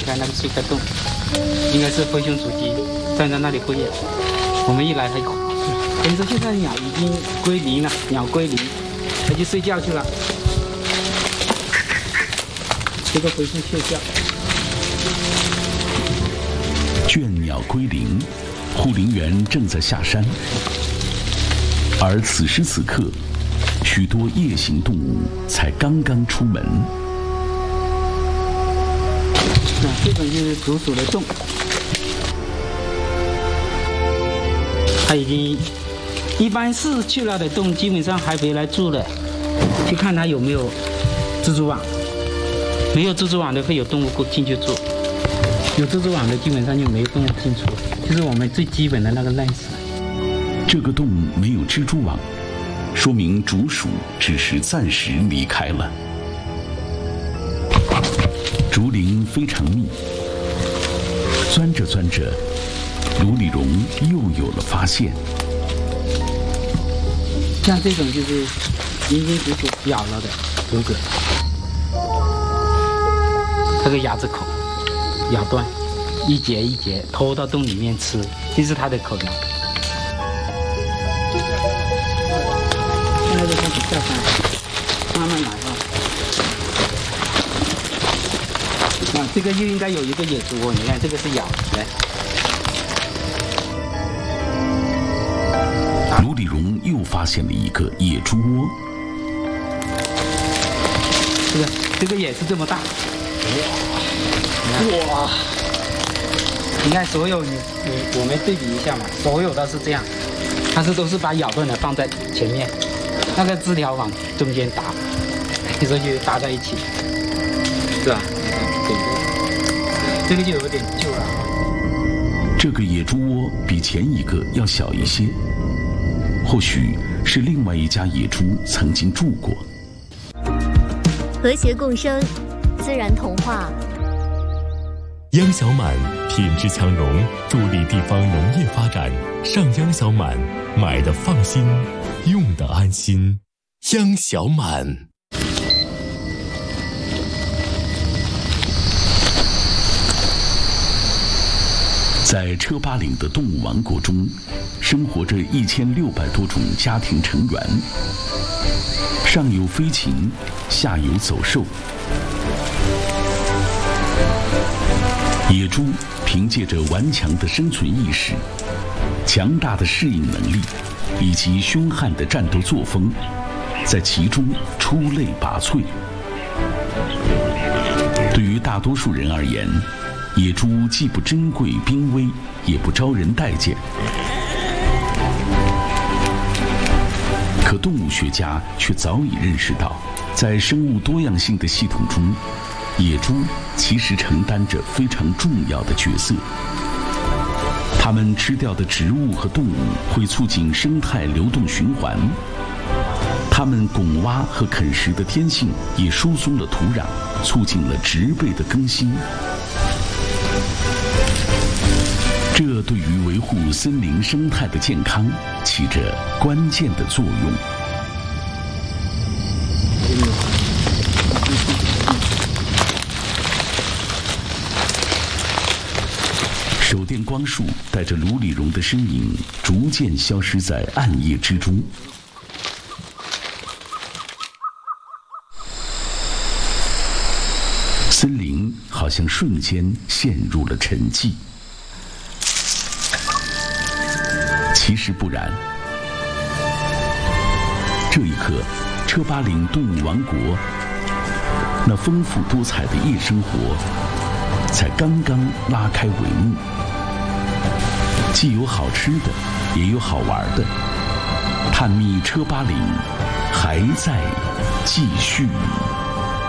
开那个树在动，应该是灰胸雏鸡站在那里过夜。我们一来，它就，等于说现在鸟已经归零了，鸟归零，它去睡觉去了。这个回去睡觉。 倦鸟归林，护林员正在下山，而此时此刻，许多夜行动物才刚刚出门。 那这种就是竹鼠的洞，它已经一般是去了的洞，基本上还回来住了，去看它有没有蜘蛛网。没有蜘蛛网的会有动物进去住，有蜘蛛网的基本上就没有动物进出，就是我们最基本的那个 lens。 这个洞没有蜘蛛网，说明竹鼠只是暂时离开了。竹林非常密，钻着钻着，卢丽蓉又有了发现。 像这种就是银金竹鼠咬了的竹葛。这个牙子口咬断，一节一节拖到洞里面吃，这是它的口粮。现在就开始下山，慢慢来啊！这个又应该有一个野猪窝，你看这个是咬的。 卢丽蓉又发现了一个野猪窝， 这个也是这么大。哇！你看所有我们对比一下嘛，所有都是这样，它都是把咬断的放在前面，那个枝条往中间搭，你说就搭在一起，是吧？这个就有点旧了。 这个野猪窝比前一个要小一些，或许是另外一家野猪曾经住过。 和谐共生，自然童话。 央小满品质强农，助力地方农业发展。上央小满，买的放心，用的安心。央小满。 在车巴岭的动物王国中，生活着1600多种家庭成员，上有飞禽，下有走兽。野猪凭借着顽强的生存意识、强大的适应能力以及凶悍的战斗作风，在其中出类拔萃。对于大多数人而言，野猪既不珍贵濒危，也不招人待见。可动物学家却早已认识到，在生物多样性的系统中，野猪其实承担着非常重要的角色。它们吃掉的植物和动物会促进生态流动循环，它们拱挖和啃食的天性也疏松了土壤，促进了植被的更新。这对于维护森林生态的健康起着关键的作用。手电光束带着卢丽蓉的身影逐渐消失在暗夜之中。森林好像瞬间陷入了沉寂。其实不然，这一刻，车巴岭动物王国那丰富多彩的夜生活才刚刚拉开帷幕。既有好吃的，也有好玩的，探秘车巴岭还在继续。